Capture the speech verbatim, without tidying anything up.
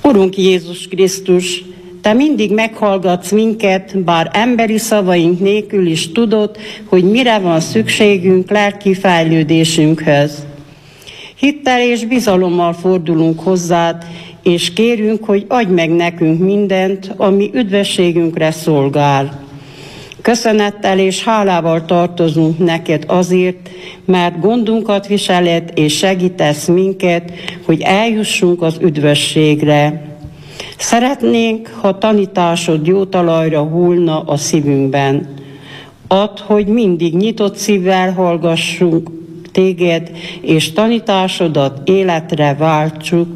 Urunk Jézus Krisztus, Te mindig meghallgatsz minket, bár emberi szavaink nélkül is tudod, hogy mire van szükségünk lelki fejlődésünkhöz. Hittel és bizalommal fordulunk hozzád, és kérünk, hogy adj meg nekünk mindent, ami üdvösségünkre szolgál. Köszönettel és hálával tartozunk neked azért, mert gondunkat viseled és segítesz minket, hogy eljussunk az üdvösségre. Szeretnénk, ha tanításod jó talajra hullna a szívünkben. Add, hogy mindig nyitott szívvel hallgassunk téged, és tanításodat életre váltsuk.